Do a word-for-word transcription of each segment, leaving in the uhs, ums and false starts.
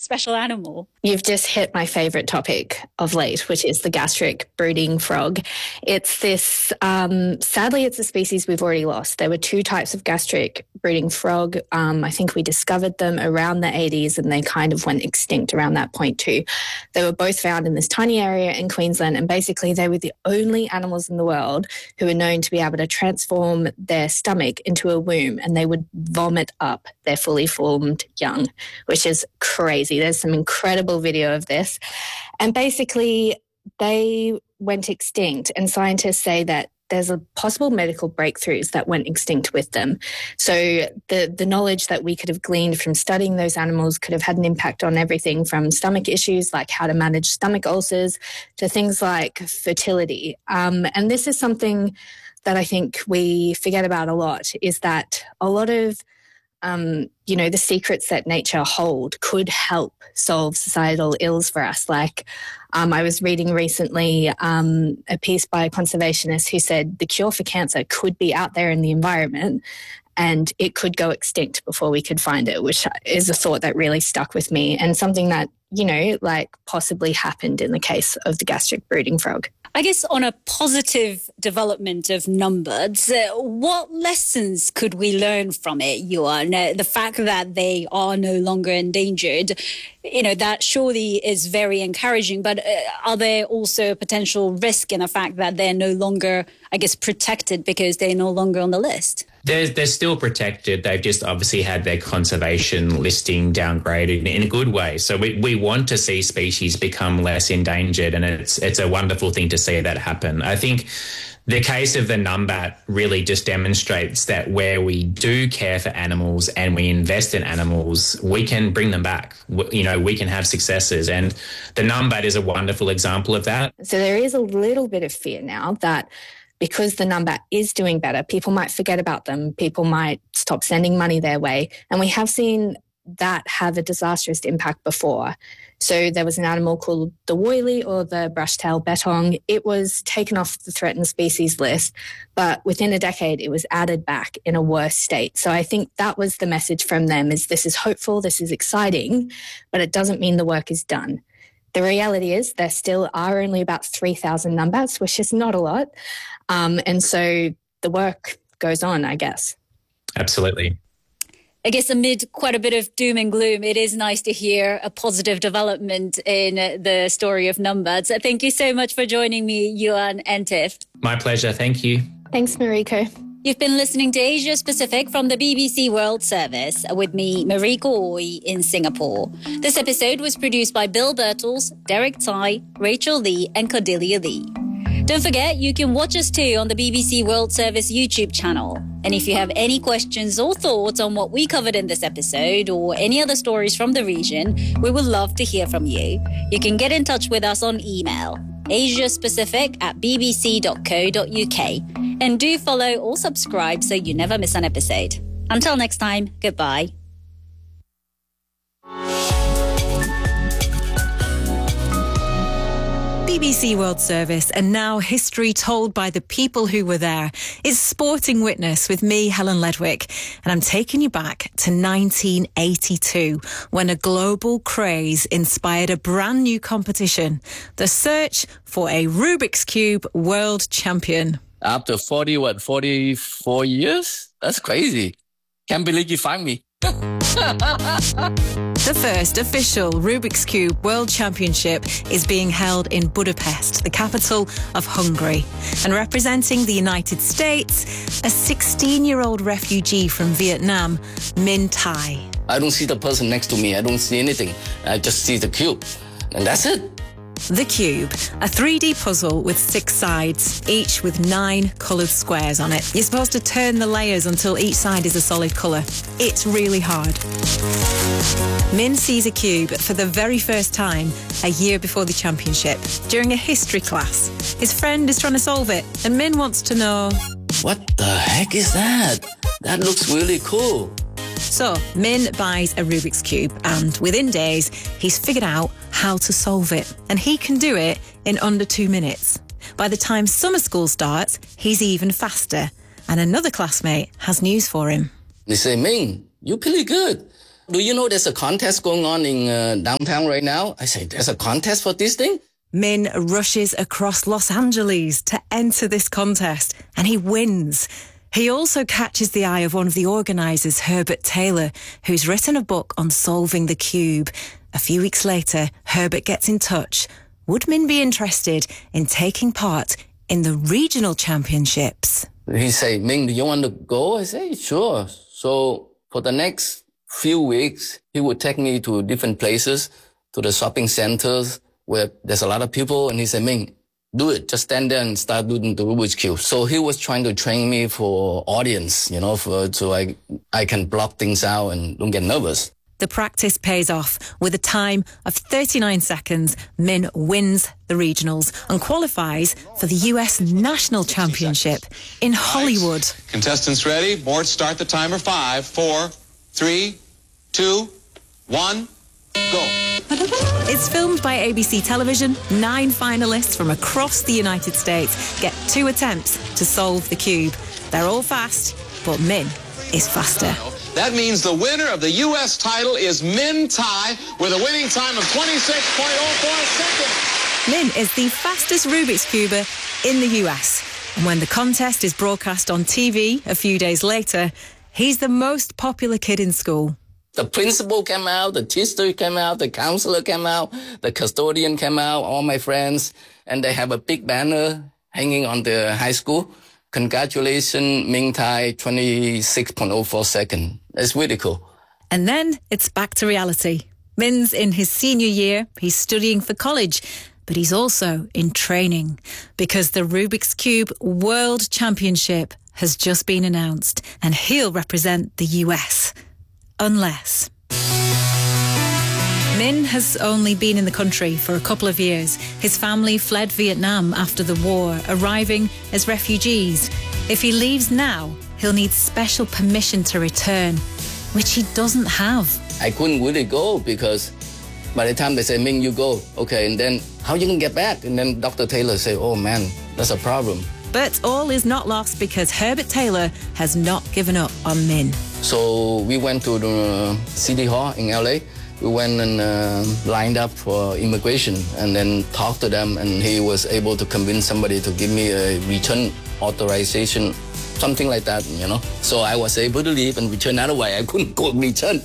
special animal? You've just hit my favourite topic of late, which is the gastric brooding frog. It's this, um, sadly, it's a species we've already lost. There were two types of gastric brooding frog. Um, I think we discovered them around the eighties and they kind of went extinct around that point too. They were both found in this tiny area in Queensland, and basically they were the only animals in the world who were known to be able to transform their stomach into a womb, and they would vomit up their fully formed young, which is crazy. There's some incredible video of this. And basically they went extinct, and scientists say that there's a possible medical breakthroughs that went extinct with them. So the, the knowledge that we could have gleaned from studying those animals could have had an impact on everything from stomach issues like how to manage stomach ulcers to things like fertility. Um, and this is something that I think we forget about a lot, is that a lot of Um, you know, the secrets that nature hold could help solve societal ills for us. Like um, I was reading recently um, a piece by a conservationist who said the cure for cancer could be out there in the environment and it could go extinct before we could find it, which is a thought that really stuck with me, and something that, you know, like possibly happened in the case of the gastric brooding frog. I guess on a positive development of numbers, uh, what lessons could we learn from it, Yuan? Uh, the fact that they are no longer endangered, you know, that surely is very encouraging. But uh, are there also a potential risk in the fact that they're no longer, I guess, protected because they're no longer on the list? They're, they're still protected. They've just obviously had their conservation listing downgraded in a good way. So we, we want to see species become less endangered, and it's it's a wonderful thing to see that happen. I think the case of the numbat really just demonstrates that where we do care for animals and we invest in animals, we can bring them back. You know, we can have successes, and the numbat is a wonderful example of that. So there is a little bit of fear now that because the numbat is doing better, people might forget about them. People might stop sending money their way. And we have seen that have a disastrous impact before. So there was an animal called the woylie, or the brush-tailed bettong. It was taken off the threatened species list, but within a decade it was added back in a worse state. So I think that was the message from them, is this is hopeful, this is exciting, but it doesn't mean the work is done. The reality is there still are only about three thousand numbats, which is not a lot. Um, and so the work goes on, I guess. Absolutely. I guess amid quite a bit of doom and gloom, it is nice to hear a positive development in the story of numbats. Thank you so much for joining me, Yuan and Tiff. My pleasure. Thank you. Thanks, Mariko. You've been listening to Asia Pacific from the B B C World Service with me, Mariko Oi, in Singapore. This episode was produced by Bill Birtles, Derek Tai, Rachel Lee and Cordelia Lee. Don't forget, you can watch us too on the B B C World Service YouTube channel. And if you have any questions or thoughts on what we covered in this episode or any other stories from the region, we would love to hear from you. You can get in touch with us on email, asiapacific at bbc.co.uk. And do follow or subscribe so you never miss an episode. Until next time, goodbye. B B C World Service, and now history told by the people who were there, is Sporting Witness with me, Helen Ledwick, and I'm taking you back to nineteen eighty-two, when a global craze inspired a brand new competition, the search for a Rubik's Cube world champion. After forty, what, forty-four years? That's crazy. Can't believe you found me. The first official Rubik's Cube World Championship is being held in Budapest, the capital of Hungary. And representing the United States, a sixteen-year-old refugee from Vietnam, Minh Thai. I don't see the person next to me. I don't see anything. I just see the cube. And that's it. The Cube, a three D puzzle with six sides, each with nine coloured squares on it. You're supposed to turn the layers until each side is a solid colour. It's really hard. Minh sees a cube for the very first time a year before the championship, during a history class. His friend is trying to solve it, and Minh wants to know, what the heck is that? That looks really cool. So, Minh buys a Rubik's Cube, and within days, he's figured out how to solve it. And he can do it in under two minutes. By the time summer school starts, he's even faster. And another classmate has news for him. They say, Minh, you're pretty good. do you know there's a contest going on in uh, downtown right now? I say, there's a contest for this thing? Min rushes across Los Angeles to enter this contest, and he wins. He also catches the eye of one of the organisers, Herbert Taylor, who's written a book on solving the cube. A few weeks later, Herbert gets in touch. Would Min be interested in taking part in the regional championships? He say, Ming, do you want to go? I say, sure. So for the next few weeks, he would take me to different places, to the shopping centers where there's a lot of people. And he said, Ming, do it. Just stand there and start doing the Rubik's Cube. So he was trying to train me for audience, you know, for, so I, I can block things out and don't get nervous. The practice pays off. With a time of thirty-nine seconds, Min wins the regionals and qualifies for the U S National Championship in Hollywood. Right. Contestants ready? Board start the timer. Five, four, three, two, one, go. It's filmed by A B C Television. Nine finalists from across the United States get two attempts to solve the cube. They're all fast, but Min is faster. That means the winner of the U S title is Min Tai with a winning time of twenty-six point oh four seconds. Min is the fastest Rubik's Cuber in the U S. And when the contest is broadcast on T V a few days later, he's the most popular kid in school. The principal came out, the teacher came out, the counselor came out, the custodian came out, all my friends, and they have a big banner hanging on the high school. Congratulations, Ming Tai, twenty-six point oh four seconds. It's really cool. And then it's back to reality. Min's in his senior year. He's studying for college, but he's also in training because the Rubik's Cube World Championship has just been announced and he'll represent the U S. Unless... Min has only been in the country for a couple of years. His family fled Vietnam after the war, arriving as refugees. If he leaves now, he'll need special permission to return, which he doesn't have. I couldn't really go because by the time they say, Ming, you go. Okay, and then how you can get back? And then Doctor Taylor say, oh man, that's a problem. But all is not lost because Herbert Taylor has not given up on Min. So we went to the City Hall in L A. We went and uh, lined up for immigration and then talked to them, and he was able to convince somebody to give me a return authorization, something like that, you know. So I was able to leave and return. Otherwise, I couldn't go return.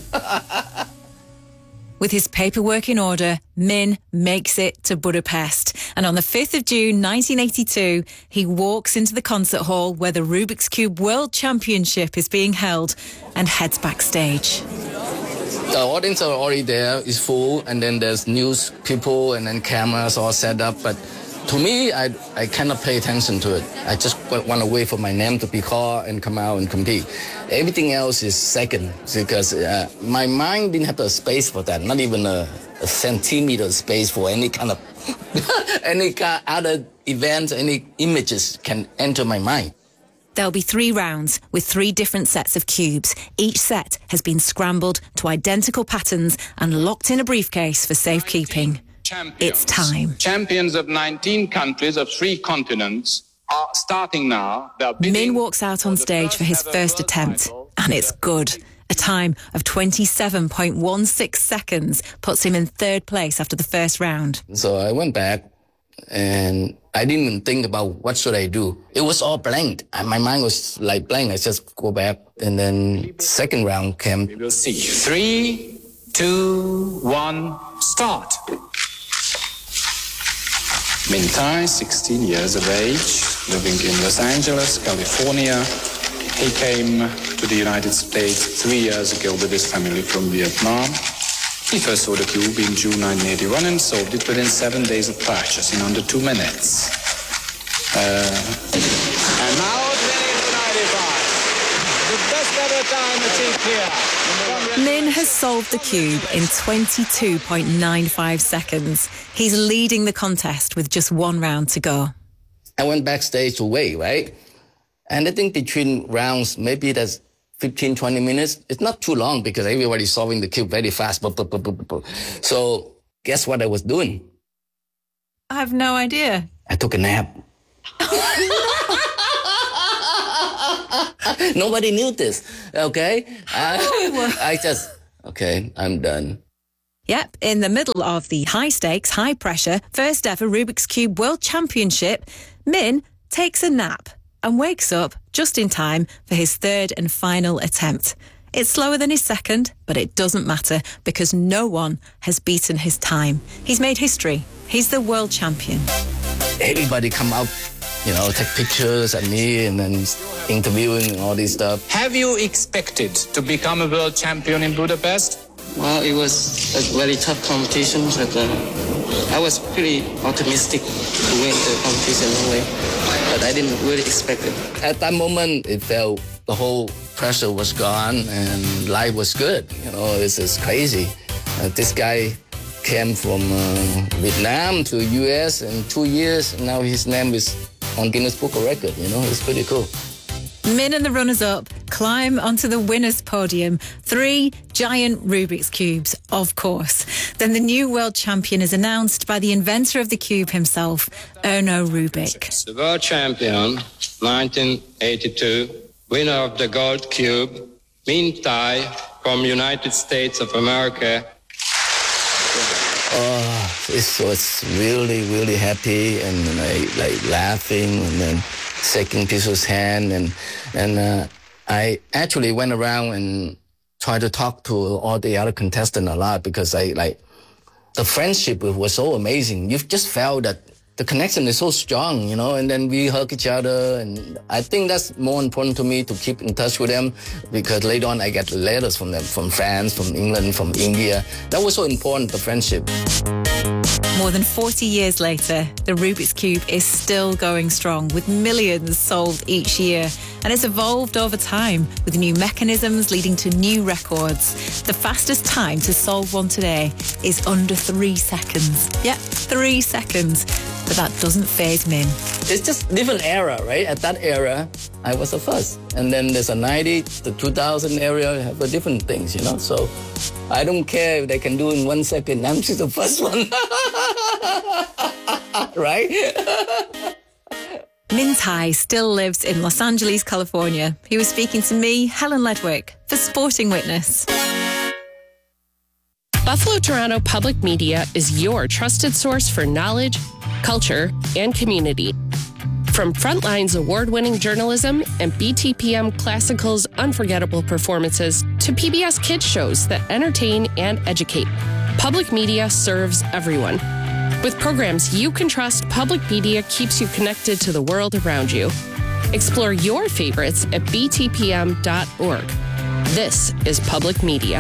With his paperwork in order, Min makes it to Budapest. And on the fifth of June nineteen eighty-two, he walks into the concert hall where the Rubik's Cube World Championship is being held and heads backstage. The audience are already there, it's full, and then there's news people and then cameras all set up. But to me, I, I cannot pay attention to it. I just want to wait for my name to be called and come out and compete. Everything else is second because uh, my mind didn't have the space for that, not even a, a centimeter space for any kind of, any kind of other events, any images can enter my mind. There'll be three rounds with three different sets of cubes. Each set has been scrambled to identical patterns and locked in a briefcase for safekeeping. It's time. Champions of nineteen countries of three continents are starting now. Min walks out on stage for his first attempt, and it's good. A time of twenty-seven point one six seconds puts him in third place after the first round. So I went back, and I didn't even think about what should I do. It was all blank. My mind was like blank. I just go back, and then second round came. We will see. Three, two, one, start. Min Tai, sixteen years of age, living in Los Angeles, California. He came to the United States three years ago with his family from Vietnam. He first saw the cube in June nineteen eighty-one and solved it within seven days of practice in under two minutes. Uh, and now twenty ninety-five, the best ever time achieved here. Min has solved the cube in twenty-two point nine five seconds. He's leading the contest with just one round to go. I went backstage to wait, right? And I think between rounds, maybe that's fifteen, twenty minutes. It's not too long because everybody's solving the cube very fast. So guess what I was doing? I have no idea. I took a nap. Nobody knew this, okay? I, I just Okay, I'm done. Yep, in the middle of the high-stakes, high-pressure, first-ever Rubik's Cube World Championship, Min takes a nap and wakes up just in time for his third and final attempt. It's slower than his second, but it doesn't matter because no one has beaten his time. He's made history. He's the world champion. Everybody come up, you know, take pictures at me and then interviewing and all this stuff. Have you expected to become a world champion in Budapest? Well, it was a very tough competition, but uh, I was pretty optimistic to win the competition anyway. But I didn't really expect it. At that moment, it felt the whole pressure was gone and life was good. You know, this is crazy. Uh, this guy came from uh, Vietnam to U S in two years, and now his name is on Guinness Book of Records. You know, it's pretty cool. Min and the runners-up climb onto the winner's podium. Three giant Rubik's Cubes, of course. Then the new world champion is announced by the inventor of the cube himself, Erno Rubik. The world champion, nineteen eighty-two, winner of the gold cube, Min Tai from United States of America. Oh, it was really, really happy and like, like laughing and then shaking people's hand, and and uh, I actually went around and tried to talk to all the other contestants a lot because I like the friendship was so amazing. You just felt that the connection is so strong, you know, and then we hug each other, and I think that's more important to me to keep in touch with them because later on I get letters from them, from France, from England, from India. That was so important, the friendship. More than forty years later, the Rubik's Cube is still going strong with millions solved each year. And it's evolved over time with new mechanisms leading to new records. The fastest time to solve one today is under three seconds. Yeah, three seconds. But that doesn't faze Min. It's just different era, right? At that era, I was the first. And then there's a ninety, the two thousand area, have different things, you know? So I don't care if they can do in one second. I'm just the first one. Right? Min Tai still lives in Los Angeles, California. He was speaking to me, Helen Ledwick, for Sporting Witness. Buffalo Toronto Public Media is your trusted source for knowledge, culture, and community. From Frontline's award-winning journalism and B T P M Classical's unforgettable performances to P B S Kids shows that entertain and educate, Public Media serves everyone. With programs you can trust, Public Media keeps you connected to the world around you. Explore your favorites at b t p m dot org. This is Public Media.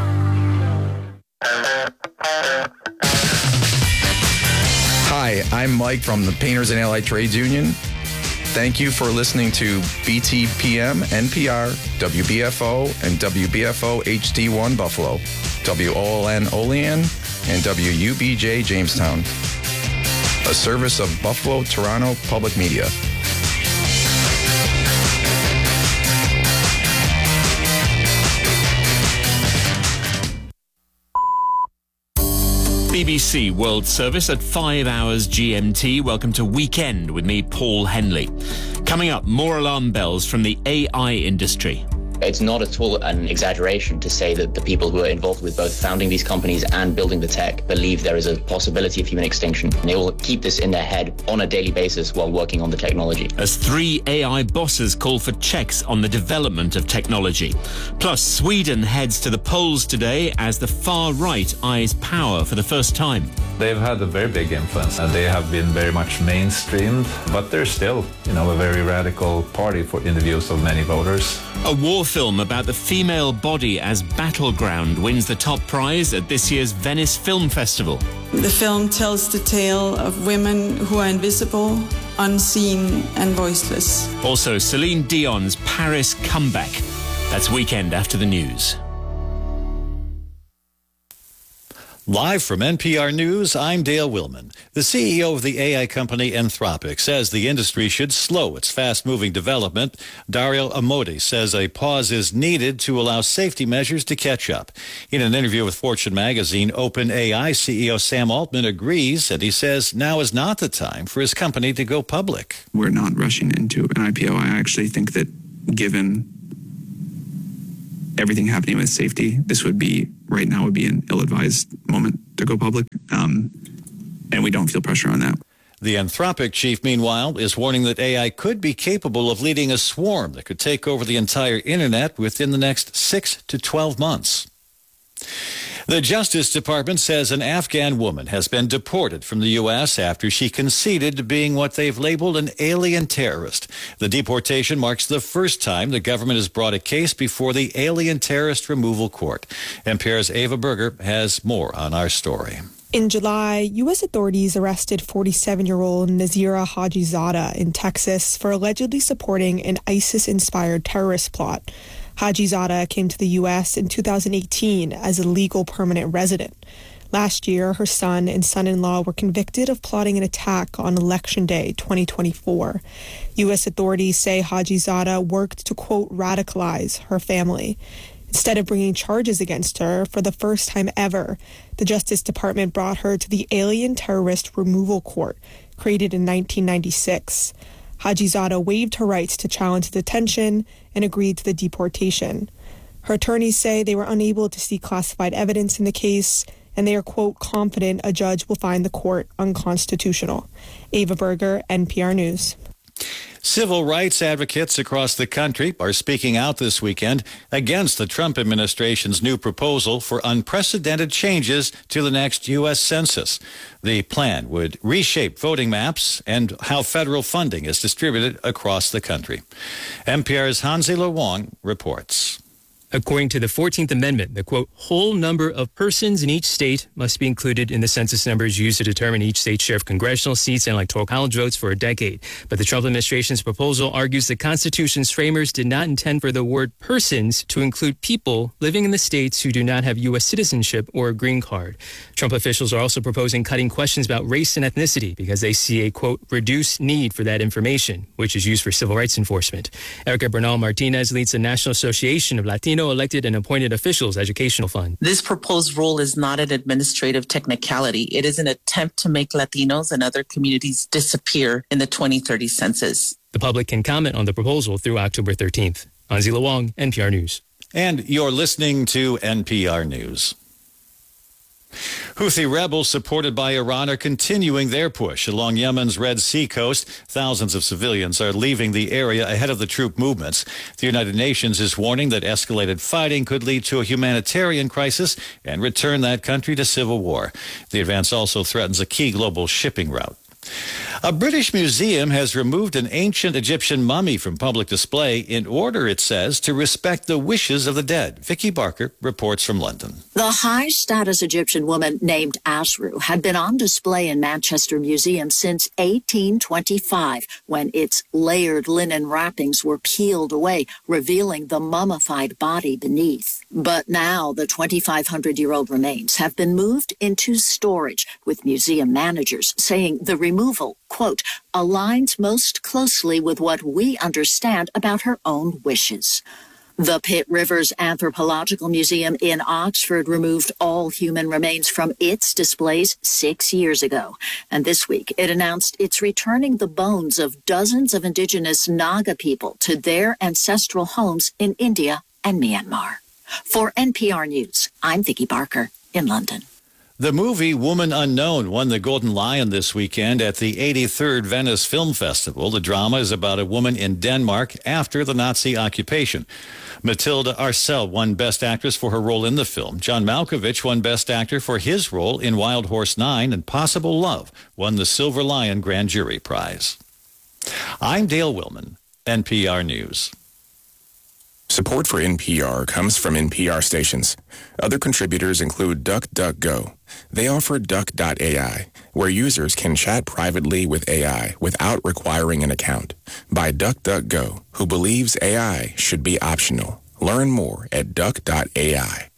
Hi, I'm Mike from the Painters and Allied Trades Union. Thank you for listening to B T P M, N P R, W B F O, and W B F O H D one Buffalo, W O L N Olean, and W U B J Jamestown. A service of Buffalo Toronto Public Media. B B C World Service at five hours G M T. Welcome to Weekend with me, Paul Henley. Coming up, more alarm bells from the A I industry. It's not at all an exaggeration to say that the people who are involved with both founding these companies and building the tech believe there is a possibility of human extinction. And they will keep this in their head on a daily basis while working on the technology. As three A I bosses call for checks on the development of technology. Plus, Sweden heads to the polls today as the far right eyes power for the first time. They've had a very big influence and they have been very much mainstreamed, but they're still, you know, a very radical party for in the views of many voters. A war film about the female body as battleground wins the top prize at this year's Venice Film Festival. The film tells the tale of women who are invisible, unseen and voiceless. Also, Celine Dion's Paris comeback. That's Weekend after the news. Live from N P R News, I'm Dale Willman. The C E O of the A I company Anthropic says the industry should slow its fast-moving development. Dario Amodi says a pause is needed to allow safety measures to catch up. In an interview with Fortune magazine, OpenAI C E O Sam Altman agrees, and he says now is not the time for his company to go public. We're not rushing into an I P O. I actually think that given everything happening with safety, this would be, right now would be an ill-advised moment to go public. Um, and we don't feel pressure on that. The Anthropic chief, meanwhile, is warning that A I could be capable of leading a swarm that could take over the entire internet within the next six to twelve months. The Justice Department says an Afghan woman has been deported from the U S after she conceded to being what they've labeled an alien terrorist. The deportation marks the first time the government has brought a case before the Alien Terrorist Removal Court. N P R's Ava Berger has more on our story. In July, U S authorities arrested forty-seven-year-old Nazira Hajizada in Texas for allegedly supporting an ISIS-inspired terrorist plot. Hajizada came to the U S in two thousand eighteen as a legal permanent resident. Last year, her son and son-in-law were convicted of plotting an attack on Election Day twenty twenty-four. U S authorities say Hajizada worked to, quote, radicalize her family. Instead of bringing charges against her for the first time ever, the Justice Department brought her to the Alien Terrorist Removal Court, created in nineteen ninety-six. Hajizada waived her rights to challenge detention and agreed to the deportation. Her attorneys say they were unable to see classified evidence in the case, and they are, quote, confident a judge will find the court unconstitutional. Ava Berger, N P R News. Civil rights advocates across the country are speaking out this weekend against the Trump administration's new proposal for unprecedented changes to the next U S Census. The plan would reshape voting maps and how federal funding is distributed across the country. N P R's Hansi-Lo Wong reports. According to the fourteenth Amendment, the, quote, whole number of persons in each state must be included in the census numbers used to determine each state's share of congressional seats and electoral college votes for a decade. But the Trump administration's proposal argues the Constitution's framers did not intend for the word persons to include people living in the states who do not have U S citizenship or a green card. Trump officials are also proposing cutting questions about race and ethnicity because they see a, quote, reduced need for that information, which is used for civil rights enforcement. Erica Bernal Martinez leads the National Association of Latino elected and appointed officials educational fund. This proposed rule is not an administrative technicality. It is an attempt to make Latinos and other communities disappear in the twenty thirty census. The public can comment on the proposal through October thirteenth. Hansi-Lo Wong, N P R News. And you're listening to N P R News. Houthi rebels supported by Iran are continuing their push along Yemen's Red Sea coast. Thousands of civilians are leaving the area ahead of the troop movements. The United Nations is warning that escalated fighting could lead to a humanitarian crisis and return that country to civil war. The advance also threatens a key global shipping route. A British museum has removed an ancient Egyptian mummy from public display in order, it says, to respect the wishes of the dead. Vicky Barker reports from London. The high-status Egyptian woman named Asru had been on display in Manchester Museum since eighteen twenty-five, when its layered linen wrappings were peeled away, revealing the mummified body beneath. But now the twenty-five hundred year old remains have been moved into storage, with museum managers saying the removal, quote, aligns most closely with what we understand about her own wishes. The Pitt Rivers Anthropological Museum in Oxford removed all human remains from its displays six years ago. And this week, it announced it's returning the bones of dozens of indigenous Naga people to their ancestral homes in India and Myanmar. For N P R News, I'm Vicky Barker in London. The movie Woman Unknown won the Golden Lion this weekend at the eighty-third Venice Film Festival. The drama is about a woman in Denmark after the Nazi occupation. Matilda Arcel won Best Actress for her role in the film. John Malkovich won Best Actor for his role in Wild Horse nine, and Possible Love won the Silver Lion Grand Jury Prize. I'm Dale Willman, N P R News. Support for N P R comes from N P R stations. Other contributors include DuckDuckGo. They offer Duck dot A I, where users can chat privately with A I without requiring an account. By DuckDuckGo, who believes A I should be optional. Learn more at Duck dot A I.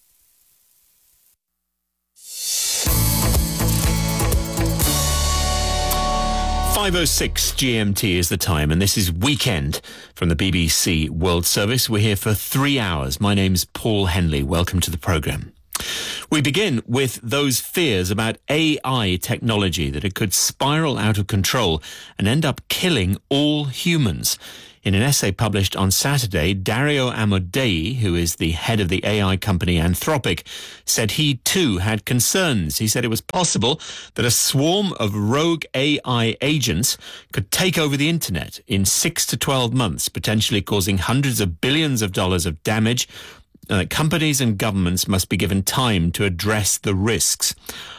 five oh six G M T is the time, and this is Weekend from the B B C World Service. We're here for three hours. My name's Paul Henley. Welcome to the programme. We begin with those fears about A I technology, that it could spiral out of control and end up killing all humans. In an essay published on Saturday, Dario Amodei, who is the head of the A I company Anthropic, said he too had concerns. He said it was possible that a swarm of rogue A I agents could take over the internet in six to twelve months, potentially causing hundreds of billions of dollars of damage. Uh, companies and governments must be given time to address the risks.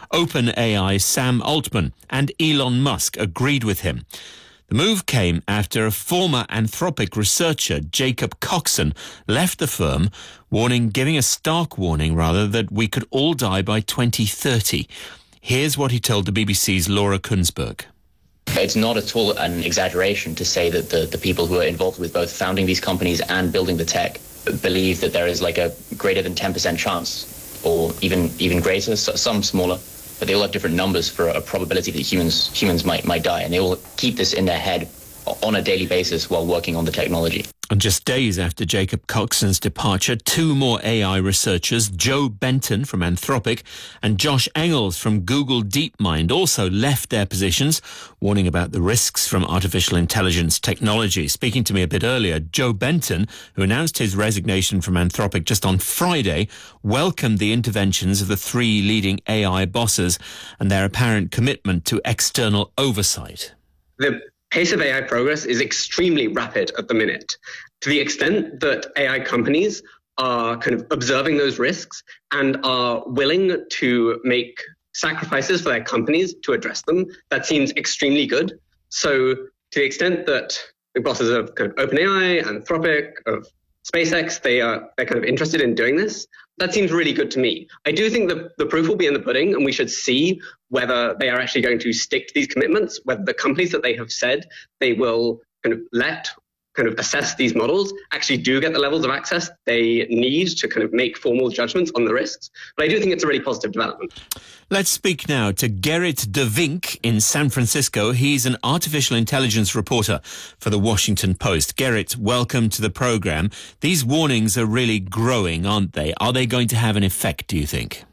OpenAI's Sam Altman and Elon Musk agreed with him. The move came after a former Anthropic researcher, Jacob Coxon, left the firm, warning, giving a stark warning, rather, that we could all die by twenty thirty. Here's what he told the B B C's Laura Kunsberg. It's not at all an exaggeration to say that the, the people who are involved with both founding these companies and building the tech believe that there is like a greater than ten percent chance, or even even greater, some smaller, but they all have different numbers for a probability that humans humans might might die, and they all keep this in their head on a daily basis while working on the technology. And just days after Jacob Coxon's departure, two more A I researchers, Joe Benton from Anthropic and Josh Engels from Google DeepMind, also left their positions, warning about the risks from artificial intelligence technology. Speaking to me a bit earlier, Joe Benton, who announced his resignation from Anthropic just on Friday, welcomed the interventions of the three leading A I bosses and their apparent commitment to external oversight. The pace of A I progress is extremely rapid at the minute, to the extent that A I companies are kind of observing those risks and are willing to make sacrifices for their companies to address them. That seems extremely good. So to the extent that the bosses of kind of OpenAI, Anthropic, of SpaceX, they are they're kind of interested in doing this, that seems really good to me. I do think that the proof will be in the pudding, and we should see whether they are actually going to stick to these commitments, whether the companies that they have said they will kind of let kind of assess these models actually do get the levels of access they need to kind of make formal judgments on the risks. But I do think it's a really positive development. Let's speak now to Gerrit de Vink in San Francisco. He's an artificial intelligence reporter for the Washington Post. Gerrit, welcome to the program. These warnings are really growing, aren't they? Are they going to have an effect, do you think?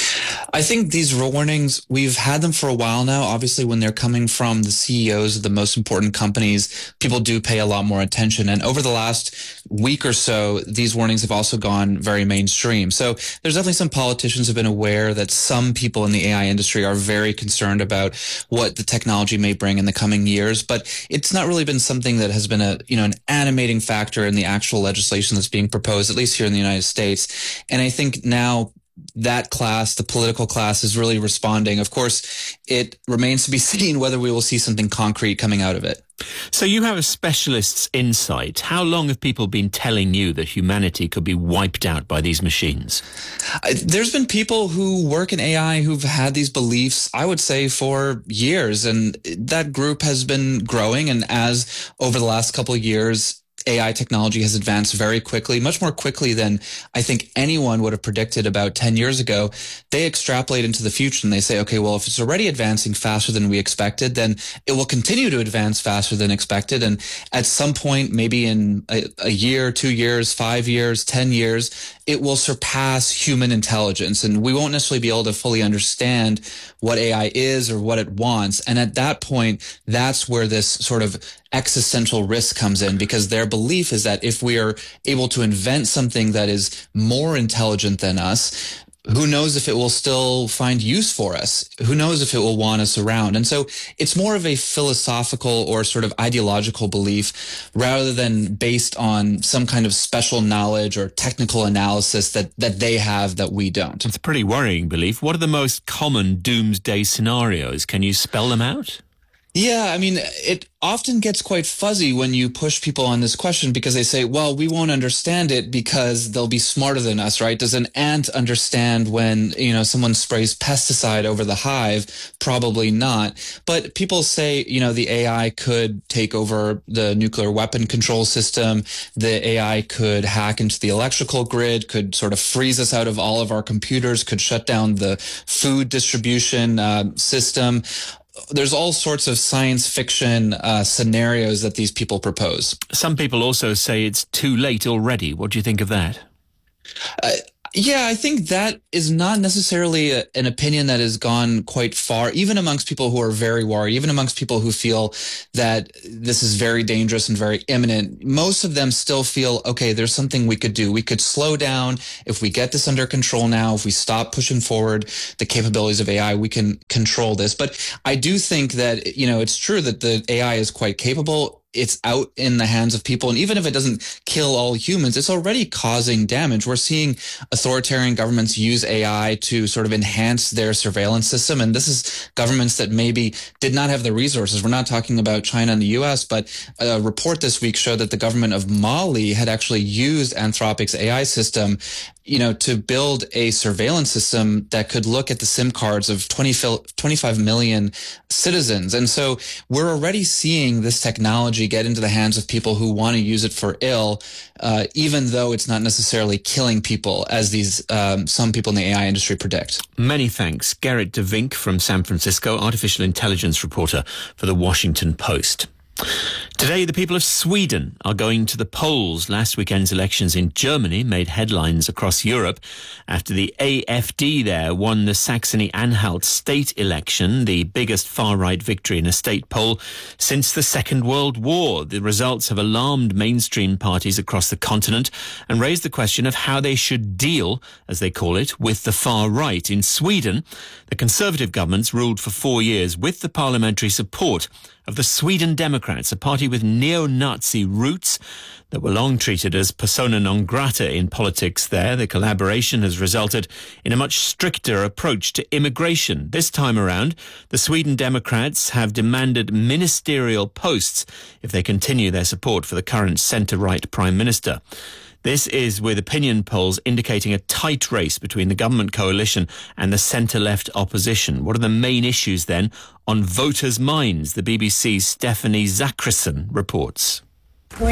I think these warnings, we've had them for a while now. Obviously, when they're coming from the C E Os of the most important companies, people do pay a lot more attention. And over the last week or so, these warnings have also gone very mainstream. So there's definitely some politicians have been aware that some people in the A I industry are very concerned about what the technology may bring in the coming years. But it's not really been something that has been a, you know, an animating factor in the actual legislation that's being proposed, at least here in the United States. And I think now that class, the political class, is really responding. Of course, it remains to be seen whether we will see something concrete coming out of it. So you have a specialist's insight. How long have people been telling you that humanity could be wiped out by these machines? Uh, there's been people who work in A I who've had these beliefs, I would say, for years. And that group has been growing. And as over the last couple of years, A I technology has advanced very quickly, much more quickly than I think anyone would have predicted about ten years ago. They extrapolate into the future and they say, okay, well, if it's already advancing faster than we expected, then it will continue to advance faster than expected. And at some point, maybe in a, a year, two years, five years, ten years, it will surpass human intelligence. And we won't necessarily be able to fully understand what A I is or what it wants. And at that point, that's where this sort of existential risk comes in, because their belief is that if we are able to invent something that is more intelligent than us, who knows if it will still find use for us? Who knows if it will want us around? And so it's more of a philosophical or sort of ideological belief rather than based on some kind of special knowledge or technical analysis that, that they have that we don't. It's a pretty worrying belief. What are the most common doomsday scenarios? Can you spell them out? Yeah, I mean, it often gets quite fuzzy when you push people on this question because they say, well, we won't understand it because they'll be smarter than us, right? Does an ant understand when, you know, someone sprays pesticide over the hive? Probably not. But people say, you know, the A I could take over the nuclear weapon control system. The A I could hack into the electrical grid, could sort of freeze us out of all of our computers, could shut down the food distribution uh, system. There's all sorts of science fiction uh, scenarios that these people propose. Some people also say it's too late already. What do you think of that? Uh, Yeah, I think that is not necessarily a, an opinion that has gone quite far, even amongst people who are very worried, even amongst people who feel that this is very dangerous and very imminent. Most of them still feel, okay, there's something we could do. We could slow down. If we get this under control now, if we stop pushing forward the capabilities of A I, we can control this. But I do think that, you know, it's true that the A I is quite capable. It's out in the hands of people. And even if it doesn't kill all humans, it's already causing damage. We're seeing authoritarian governments use A I to sort of enhance their surveillance system. And this is governments that maybe did not have the resources. We're not talking about China and the U S, but a report this week showed that the government of Mali had actually used Anthropic's A I system, you know, to build a surveillance system that could look at the SIM cards of twenty, twenty-five million citizens. And so we're already seeing this technology get into the hands of people who want to use it for ill, uh, even though it's not necessarily killing people, as these um, some people in the A I industry predict. Many thanks. Gerrit de Vink from San Francisco, artificial intelligence reporter for the Washington Post. Today, the people of Sweden are going to the polls. Last weekend's elections in Germany made headlines across Europe after the A F D there won the Saxony-Anhalt state election, the biggest far-right victory in a state poll since the Second World War. The results have alarmed mainstream parties across the continent and raised the question of how they should deal, as they call it, with the far right. In Sweden, the Conservative government's ruled for four years with the parliamentary support of the Sweden Democrats, a party with neo-Nazi roots that were long treated as persona non grata in politics there. The collaboration has resulted in a much stricter approach to immigration. This time around, the Sweden Democrats have demanded ministerial posts if they continue their support for the current centre-right Prime Minister. This is with opinion polls indicating a tight race between the government coalition and the centre-left opposition. What are the main issues then on voters' minds? The B B C's Stephanie Zachrisson reports. On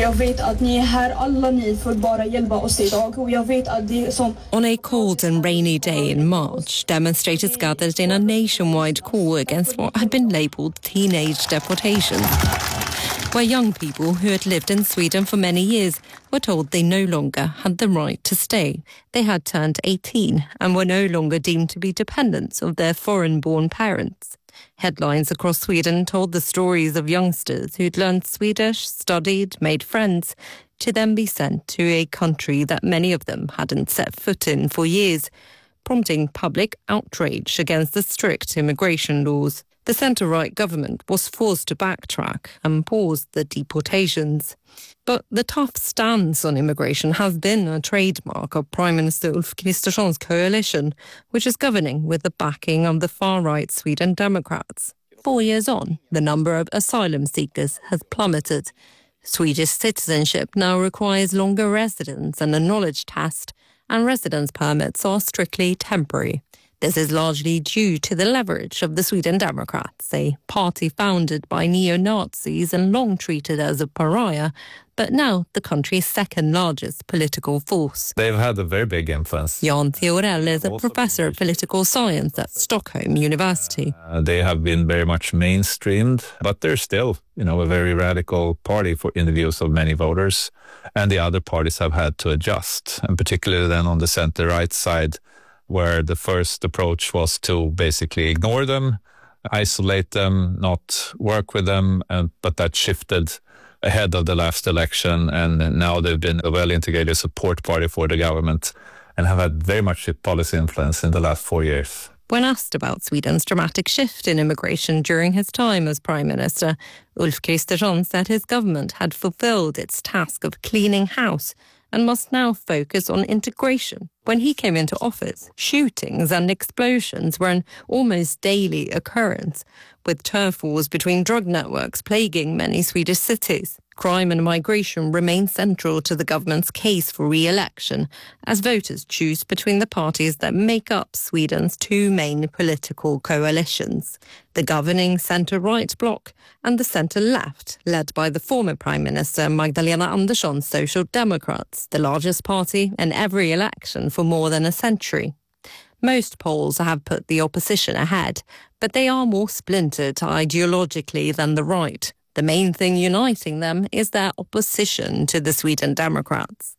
a cold and rainy day in March, demonstrators gathered in a nationwide call against what had been labelled teenage deportation, where young people who had lived in Sweden for many years were told they no longer had the right to stay. They had turned eighteen and were no longer deemed to be dependents of their foreign-born parents. Headlines across Sweden told the stories of youngsters who'd learned Swedish, studied, made friends, to then be sent to a country that many of them hadn't set foot in for years, prompting public outrage against the strict immigration laws. The centre-right government was forced to backtrack and pause the deportations. But the tough stance on immigration has been a trademark of Prime Minister Ulf Kristersson's coalition, which is governing with the backing of the far-right Sweden Democrats. Four years on, the number of asylum seekers has plummeted. Swedish citizenship now requires longer residence and a knowledge test, and residence permits are strictly temporary. This is largely due to the leverage of the Sweden Democrats, a party founded by neo-Nazis and long treated as a pariah, but now the country's second largest political force. They've had a very big influence. Jan Theorell is a professor of political science at Stockholm University. Uh, they have been very much mainstreamed, but they're still, you know, a very radical party for in the views of many voters. And the other parties have had to adjust, and particularly then on the center-right side, where the first approach was to basically ignore them, isolate them, not work with them, and, but that shifted ahead of the last election, and now they've been a well-integrated support party for the government and have had very much policy influence in the last four years. When asked about Sweden's dramatic shift in immigration during his time as Prime Minister, Ulf Kristersson said his government had fulfilled its task of cleaning house and must now focus on integration. When he came into office, shootings and explosions were an almost daily occurrence, with turf wars between drug networks plaguing many Swedish cities. Crime and migration remain central to the government's case for re-election, as voters choose between the parties that make up Sweden's two main political coalitions, the governing centre-right bloc and the centre-left, led by the former Prime Minister Magdalena Andersson's Social Democrats, the largest party in every election for more than a century. Most polls have put the opposition ahead, but they are more splintered ideologically than the right. The main thing uniting them is their opposition to the Sweden Democrats.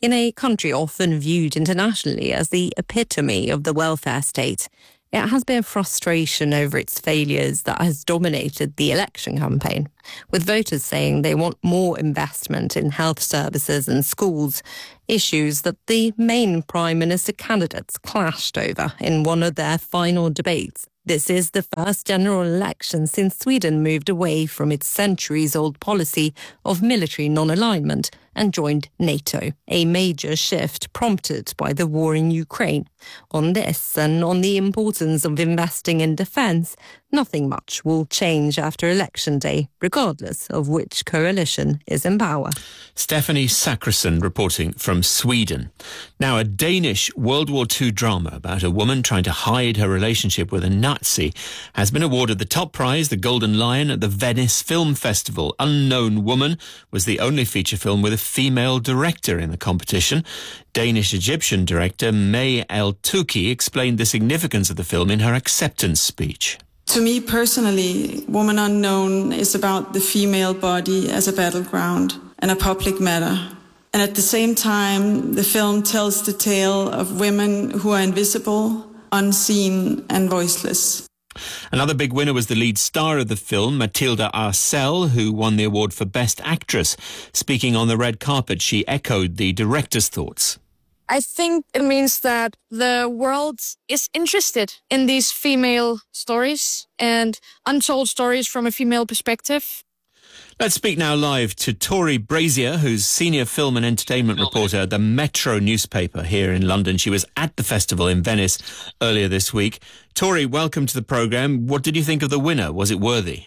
In a country often viewed internationally as the epitome of the welfare state, it has been frustration over its failures that has dominated the election campaign, with voters saying they want more investment in health services and schools, issues that the main Prime Minister candidates clashed over in one of their final debates. This is the first general election since Sweden moved away from its centuries-old policy of military non-alignment and joined NATO, a major shift prompted by the war in Ukraine. On this and on the importance of investing in defence, nothing much will change after election day, regardless of which coalition is in power. Stephanie Sakrason reporting from Sweden. Now, a Danish World War Two drama about a woman trying to hide her relationship with a Nazi has been awarded the top prize, the Golden Lion, at the Venice Film Festival. Unknown Woman was the only feature film with a female director in the competition. Danish-Egyptian director May El-Touki explained the significance of the film in her acceptance speech. To me personally, Woman Unknown is about the female body as a battleground and a public matter. And at the same time, the film tells the tale of women who are invisible, unseen and voiceless. Another big winner was the lead star of the film, Matilda Arcel, who won the award for Best Actress. Speaking on the red carpet, she echoed the director's thoughts. I think it means that the world is interested in these female stories and untold stories from a female perspective. Let's speak now live to Tori Brazier, who's senior film and entertainment reporter at the Metro newspaper here in London. She was at the festival in Venice earlier this week. Tori, welcome to the programme. What did you think of the winner? Was it worthy?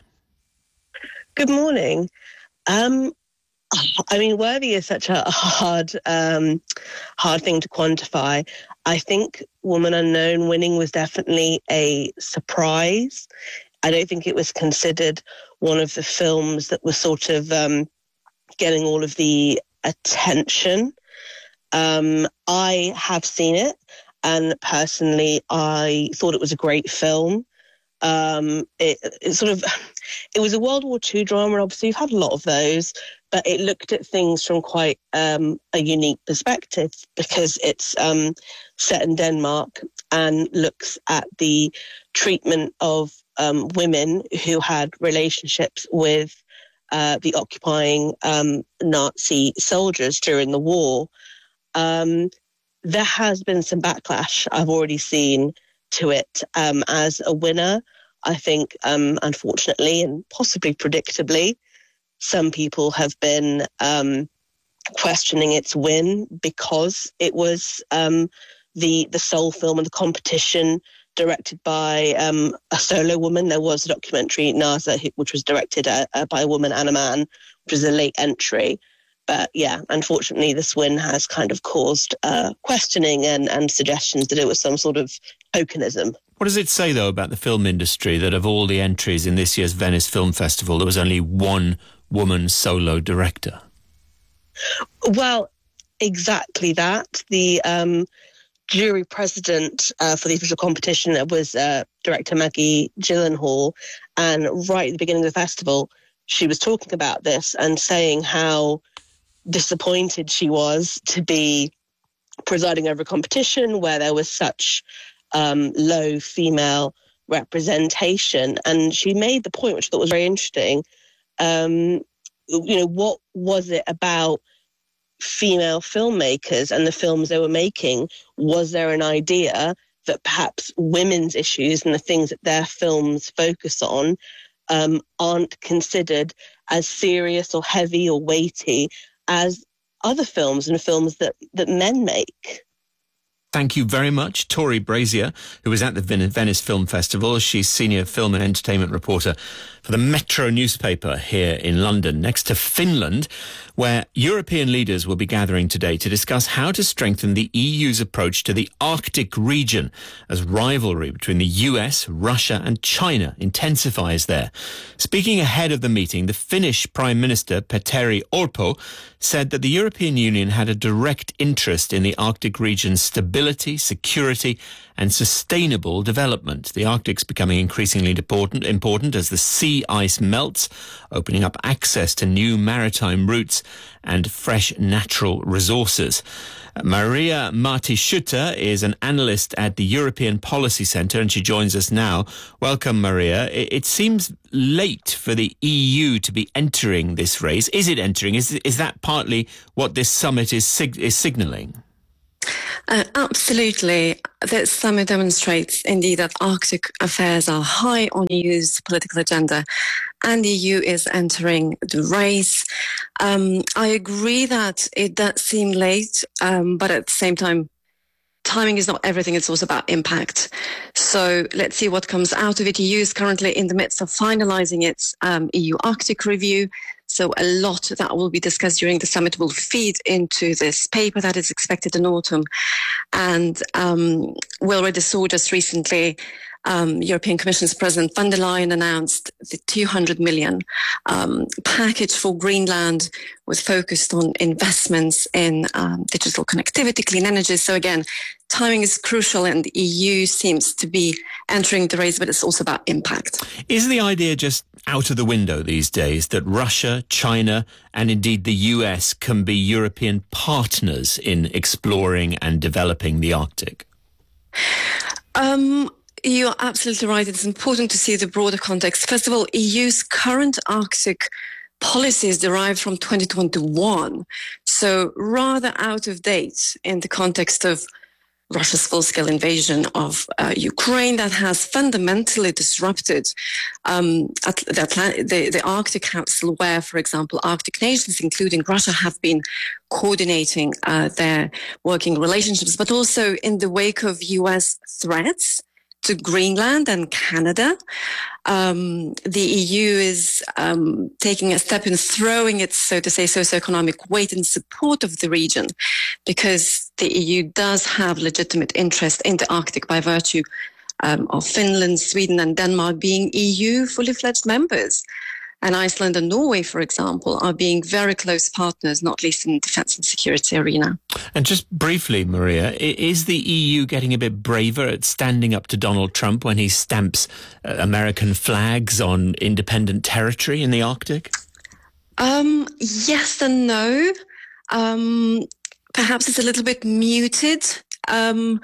Good morning. Um, I mean, worthy is such a hard, um, hard thing to quantify. I think Woman Unknown winning was definitely a surprise. I don't think it was considered one of the films that was sort of um, getting all of the attention. Um, I have seen it, and personally, I thought it was a great film. Um, it, it sort of, it was a World War Two drama. Obviously, you've had a lot of those, but it looked at things from quite um, a unique perspective because it's um, set in Denmark and looks at the treatment of um, women who had relationships with uh, the occupying um, Nazi soldiers during the war. Um, there has been some backlash I've already seen to it um, as a winner. I think, um, unfortunately and possibly predictably, some people have been um, questioning its win because it was um, the the sole film of the competition directed by um, a solo woman. There was a documentary, Naza, which was directed uh, uh, by a woman and a man, which was a late entry. But yeah, unfortunately, this win has kind of caused uh, questioning and, and suggestions that it was some sort of tokenism. What does it say, though, about the film industry that of all the entries in this year's Venice Film Festival, there was only one woman solo director? Well, exactly that. The um, jury president uh, for the official competition was uh, director Maggie Gyllenhaal. And right at the beginning of the festival, she was talking about this and saying how disappointed she was to be presiding over a competition where there was such um, low female representation. And she made the point, which I thought was very interesting. Um, you know, what was it about female filmmakers and the films they were making? Was there an idea that perhaps women's issues and the things that their films focus on um, aren't considered as serious or heavy or weighty as other films and films that, that men make? Thank you very much, Tori Brazier, who was at the Venice Film Festival. She's senior film and entertainment reporter for the Metro newspaper here in London. Next to Finland, where European leaders will be gathering today to discuss how to strengthen the E U's approach to the Arctic region as rivalry between the U S, Russia and China intensifies there. Speaking ahead of the meeting, the Finnish Prime Minister Petteri Orpo said that the European Union had a direct interest in the Arctic region's stability, security and sustainable development. The Arctic's becoming increasingly important, important as the sea ice melts, opening up access to new maritime routes and fresh natural resources. Maria Marti-Schutter is an analyst at the European Policy Centre, and she joins us now. Welcome, Maria. It seems late for the E U to be entering this race. Is it entering? Is is that partly what this summit is sig- is signalling? Uh, absolutely. This summit demonstrates indeed that Arctic affairs are high on the E U's political agenda, and the E U is entering the race. Um, I agree that it does seem late, um, but at the same time, timing is not everything. It's also about impact. So let's see what comes out of it. E U is currently in the midst of finalizing its um, E U Arctic review. So a lot that will be discussed during the summit will feed into this paper that is expected in autumn. And um, we already saw just recently Um, European Commission's President von der Leyen announced the two hundred million um, package for Greenland, was focused on investments in um, digital connectivity, clean energy. So again, timing is crucial, and the E U seems to be entering the race, but it's also about impact. Is the idea just out of the window these days that Russia, China, and indeed the U S can be European partners in exploring and developing the Arctic? Um, You're absolutely right. It's important to see the broader context. First of all, E U's current Arctic policy is derived from twenty twenty-one, so rather out of date in the context of Russia's full-scale invasion of uh, Ukraine that has fundamentally disrupted um, the, Atlant- the, the Arctic Council, where, for example, Arctic nations, including Russia, have been coordinating uh, their working relationships, but also in the wake of U S threats to Greenland and Canada. Um, the E U is um, taking a step in throwing its, so to say, socioeconomic weight in support of the region, because the E U does have legitimate interest in the Arctic by virtue um, of Finland, Sweden and Denmark being E U fully fledged members. And Iceland and Norway, for example, are being very close partners, not least in the defence and security arena. And just briefly, Maria, is the E U getting a bit braver at standing up to Donald Trump when he stamps uh, American flags on independent territory in the Arctic? Um, yes and no. Um, perhaps it's a little bit muted. Um,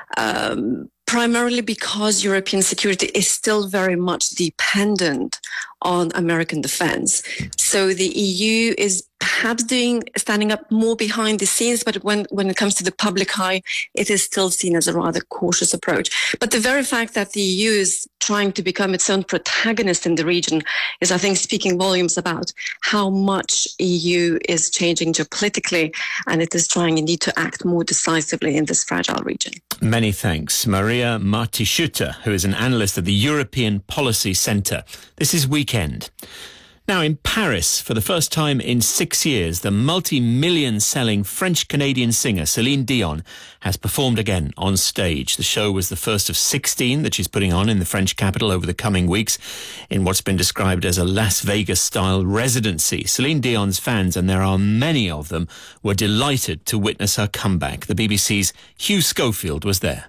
um, primarily because European security is still very much dependent on American defense. So the E U is perhaps doing, standing up more behind the scenes, but when, when it comes to the public eye, it is still seen as a rather cautious approach. But the very fact that the E U is trying to become its own protagonist in the region is, I think, speaking volumes about how much E U is changing geopolitically, and it is trying indeed to act more decisively in this fragile region. Many thanks. Maria Marti-Schutter, who is an analyst at the European Policy Centre. This is Weekend. Now, in Paris, for the first time in six years, the multi-million selling French-Canadian singer Celine Dion has performed again on stage. The show was the first of sixteen that she's putting on in the French capital over the coming weeks in what's been described as a Las Vegas-style residency. Celine Dion's fans, and there are many of them, were delighted to witness her comeback. The B B C's Hugh Schofield was there.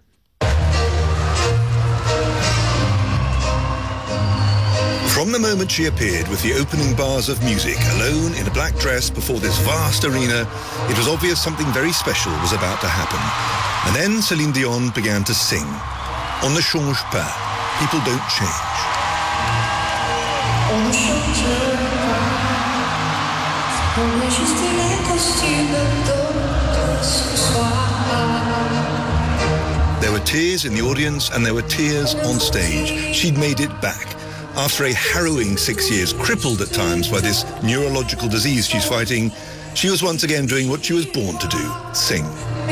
From the moment she appeared with the opening bars of music, alone in a black dress before this vast arena, it was obvious something very special was about to happen. And then Celine Dion began to sing. On ne change pas. People don't change. On ne change pas. On est juste les costumes d'autres ce soir. There were tears in the audience and there were tears on stage. She'd made it back. After a harrowing six years, crippled at times by this neurological disease she's fighting, she was once again doing what she was born to do, sing. They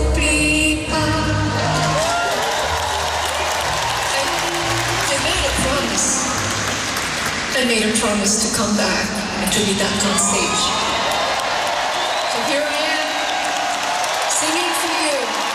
made a promise. They made a promise to come back and to be back on stage. So here I am, singing for you.